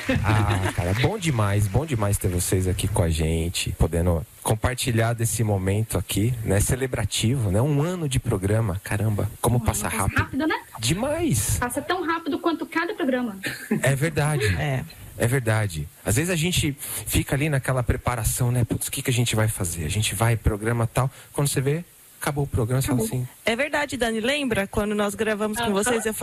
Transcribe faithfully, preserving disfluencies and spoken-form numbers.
Ah, cara, bom demais, bom demais ter vocês aqui com a gente, podendo compartilhar desse momento aqui, né, celebrativo, né, um ano de programa, caramba, como passa Passa rápido. rápido, né? Demais. Passa tão rápido quanto cada programa. É verdade. É. É verdade. Às vezes a gente fica ali naquela preparação, né, putz, o que, que a gente vai fazer? A gente vai, programa tal, quando você vê, acabou o programa, você fala assim... É verdade, Dani, lembra quando nós gravamos com vocês, eu